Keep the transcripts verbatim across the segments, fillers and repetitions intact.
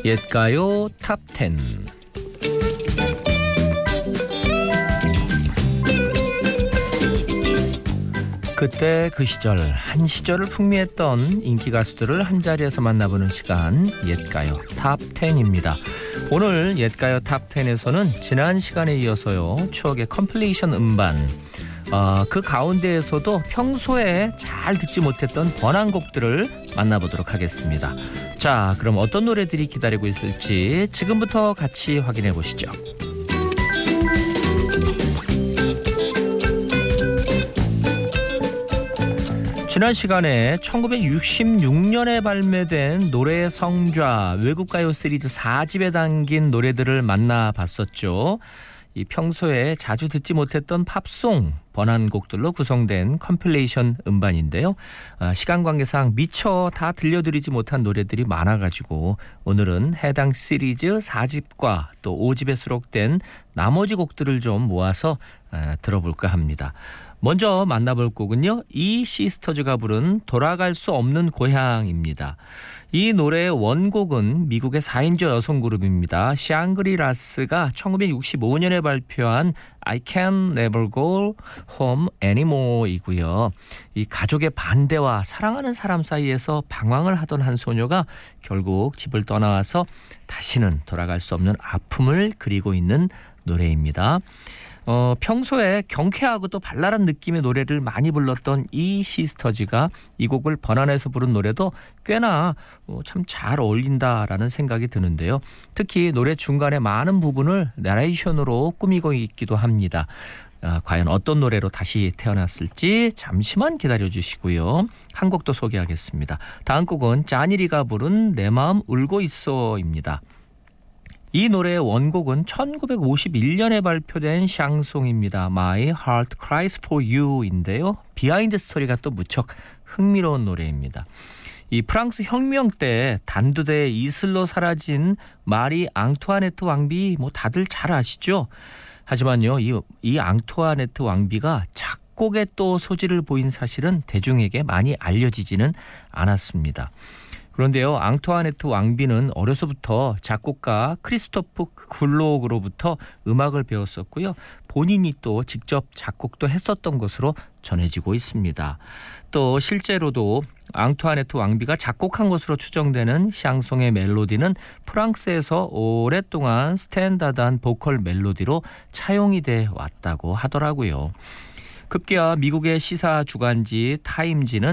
옛가요 탑 텐. 그때 그 시절 한 시절을 풍미했던 인기 가수들을 한자리에서 만나보는 시간, 옛가요 탑 텐입니다. 오늘 옛가요 탑 텐에서는 지난 시간에 이어서요, 추억의 컴필레이션 음반, 어, 그 가운데에서도 평소에 잘 듣지 못했던 번안곡들을 만나보도록 하겠습니다. 자, 그럼 어떤 노래들이 기다리고 있을지 지금부터 같이 확인해 보시죠. 지난 시간에 천구백육십육 년에 발매된 노래의 성좌 외국가요 시리즈 사 집에 담긴 노래들을 만나봤었죠. 이 평소에 자주 듣지 못했던 팝송 번안곡들로 구성된 컴필레이션 음반인데요. 아, 시간 관계상 미처 다 들려드리지 못한 노래들이 많아가지고 오늘은 해당 시리즈 사 집과 또 오 집에 수록된 나머지 곡들을 좀 모아서 아, 들어볼까 합니다. 먼저 만나볼 곡은요, 이 시스터즈가 부른 돌아갈 수 없는 고향입니다. 이 노래의 원곡은 미국의 사 인조 여성 그룹입니다. 샹그리라스가 천구백육십오 년에 발표한 I Can Never Go Home Anymore 이고요. 이 가족의 반대와 사랑하는 사람 사이에서 방황을 하던 한 소녀가 결국 집을 떠나와서 다시는 돌아갈 수 없는 아픔을 그리고 있는 노래입니다. 어, 평소에 경쾌하고 또 발랄한 느낌의 노래를 많이 불렀던 이 시스터즈가 이 곡을 번안해서 부른 노래도 꽤나 어, 참 잘 어울린다라는 생각이 드는데요. 특히 노래 중간에 많은 부분을 내레이션으로 꾸미고 있기도 합니다. 아, 과연 어떤 노래로 다시 태어났을지 잠시만 기다려주시고요. 한 곡 더 소개하겠습니다. 다음 곡은 짜니리가 부른 내 마음 울고 있어입니다. 이 노래의 원곡은 천구백오십일 년에 발표된 샹송입니다. My Heart Cries for You인데요. 비하인드 스토리가 또 무척 흥미로운 노래입니다. 이 프랑스 혁명 때 단두대의 이슬로 사라진 마리 앙투아네트 왕비, 뭐 다들 잘 아시죠? 하지만요, 이, 이 앙투아네트 왕비가 작곡에 또 소질을 보인 사실은 대중에게 많이 알려지지는 않았습니다. 그런데요, 앙투아네트 왕비는 어려서부터 작곡가 크리스토프 굴록으로부터 음악을 배웠었고요. 본인이 또 직접 작곡도 했었던 것으로 전해지고 있습니다. 또 실제로도 앙투아네트 왕비가 작곡한 것으로 추정되는 샹송의 멜로디는 프랑스에서 오랫동안 스탠다드한 보컬 멜로디로 차용이 돼 왔다고 하더라고요. 급기야 미국의 시사 주간지 타임지는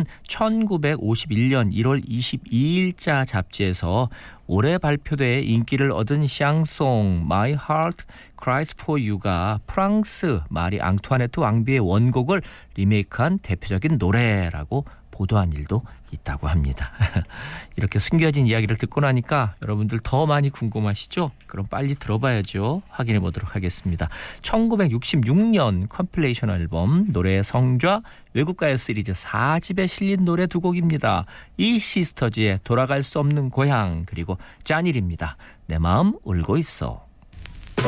천구백오십일 년 일월 이십이일자 잡지에서 올해 발표돼 인기를 얻은 샹송 My Heart Cries for You가 프랑스 마리 앙투아네트 왕비의 원곡을 리메이크한 대표적인 노래라고 보도한 일도 있다고 합니다. 이렇게 숨겨진 이야기를 듣고 나니까 여러분들 더 많이 궁금하시죠? 그럼 빨리 들어봐야죠. 확인해 보도록 하겠습니다. 천구백육십육 년 컴필레이션 앨범 노래의 성좌 외국가요 시리즈 사 집에 실린 노래 두 곡입니다. 이 시스터즈의 돌아갈 수 없는 고향, 그리고 짜닐입니다. 내 마음 울고 있어.